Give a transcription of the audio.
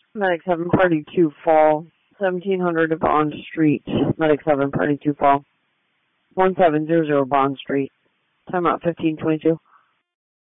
Medic 7, Party 2, fall. 1700 Bond Street. Medic 7, Party 2, fall. 1700 Bond Street. Timeout 1522.